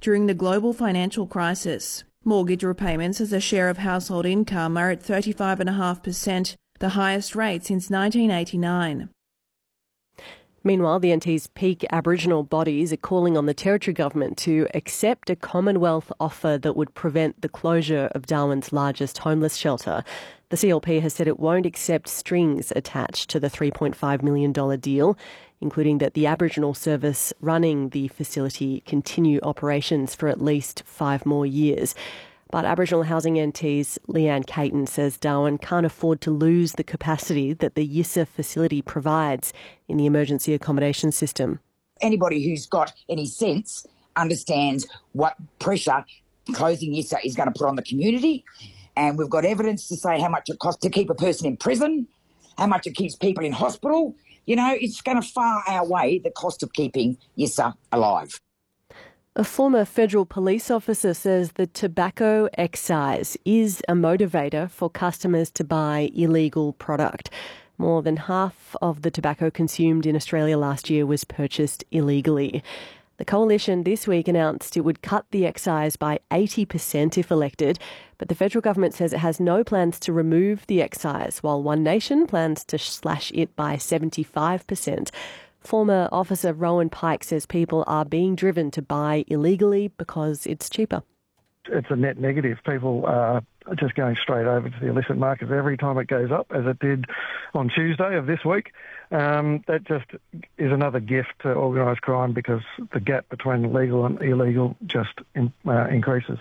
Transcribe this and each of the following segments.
during the global financial crisis. Mortgage repayments as a share of household income are at 35.5%, the highest rate since 1989. Meanwhile, the NT's peak Aboriginal bodies are calling on the Territory Government to accept a Commonwealth offer that would prevent the closure of Darwin's largest homeless shelter. The CLP has said it won't accept strings attached to the $3.5 million deal, including that the Aboriginal service running the facility continue operations for at least 5 more years. But Aboriginal Housing NT's Leanne Caton says Darwin can't afford to lose the capacity that the Yissa facility provides in the emergency accommodation system. Anybody who's got any sense understands what pressure closing Yissa is going to put on the community. And we've got evidence to say how much it costs to keep a person in prison, how much it keeps people in hospital. You know, it's going to far outweigh the cost of keeping Yissa alive. A former federal police officer says the tobacco excise is a motivator for customers to buy illegal product. More than half of the tobacco consumed in Australia last year was purchased illegally. The coalition this week announced it would cut the excise by 80% if elected, but the federal government says it has no plans to remove the excise, while One Nation plans to slash it by 75%. Former officer Rowan Pike says people are being driven to buy illegally because it's cheaper. It's a net negative. People are just going straight over to the illicit market every time it goes up, as it did on Tuesday of this week. That just is another gift to organised crime because the gap between legal and illegal just increases.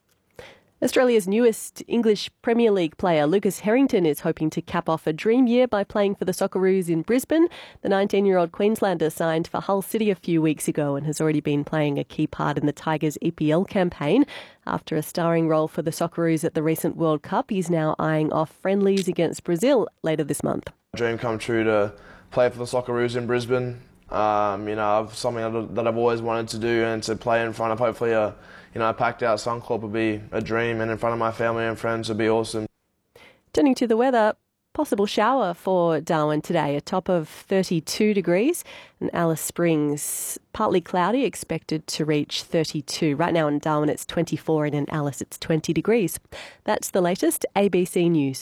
Australia's newest English Premier League player, Lucas Harrington, is hoping to cap off a dream year by playing for the Socceroos in Brisbane. The 19-year-old Queenslander signed for Hull City a few weeks ago and has already been playing a key part in the Tigers' EPL campaign. After a starring role for the Socceroos at the recent World Cup, he's now eyeing off friendlies against Brazil later this month. Dream come true to play for the Socceroos in Brisbane. Something that I've always wanted to do, and to play in front of hopefully a packed out Suncorp would be a dream, and in front of my family and friends would be awesome. Turning to the weather, possible shower for Darwin today, a top of 32 degrees, and Alice Springs partly cloudy, expected to reach 32. Right now in Darwin it's 24 and in Alice it's 20 degrees. That's the latest ABC News.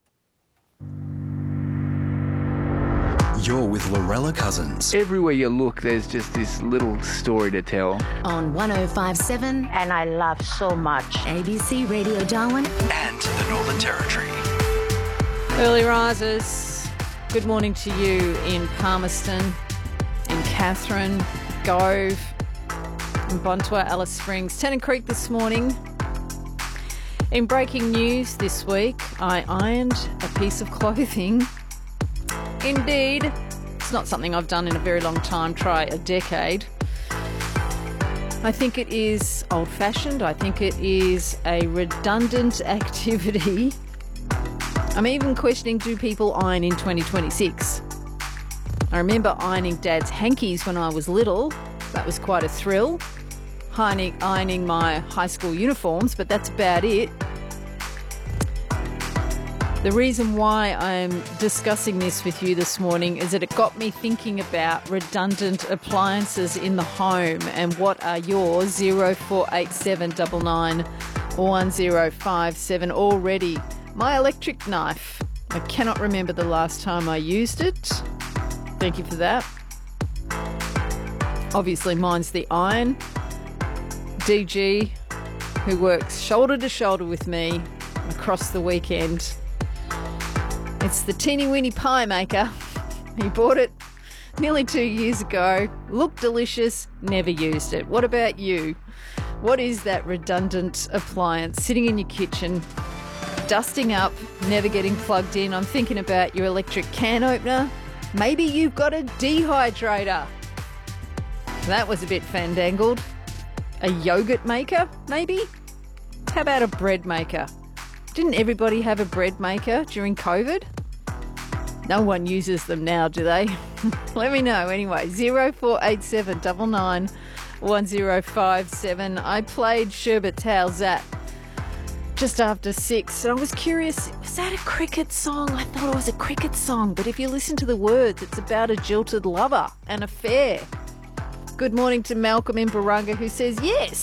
You're with Lorella Cousins. Everywhere you look, there's just this little story to tell. On 105.7. And I laugh so much. ABC Radio Darwin. And the Northern Territory. Early risers, good morning to you in Palmerston, in Katherine, Gove, in Bontua, Alice Springs, Tennant Creek this morning. In breaking news this week, I ironed a piece of clothing. Indeed, it's not something I've done in a very long time, try a decade. I think it is old-fashioned. I think it is a redundant activity. I'm even questioning, do people iron in 2026? I remember ironing Dad's hankies when I was little. That was quite a thrill. Ironing my high school uniforms, but that's about it. The reason why I'm discussing this with you this morning is that it got me thinking about redundant appliances in the home, and what are yours? 0487 99 1057. Already, my electric knife. I cannot remember the last time I used it. Thank you for that. Obviously, mine's the iron. DG, who works shoulder to shoulder with me across the weekend. It's the teeny weeny pie maker. He bought it nearly 2 years ago. Looked delicious, never used it. What about you? What is that redundant appliance sitting in your kitchen, dusting up, never getting plugged in? I'm thinking about your electric can opener. Maybe you've got a dehydrator. That was a bit fandangled. A yogurt maker, maybe? How about a bread maker? Didn't everybody have a bread maker during COVID? No one uses them now, do they? Let me know anyway. 0487 99 1057. I played Sherbet's How's That just after 6, and I was curious, was that a cricket song? I thought it was a cricket song, but if you listen to the words, it's about a jilted lover, an affair. Good morning to Malcolm in Barunga, who says, yes,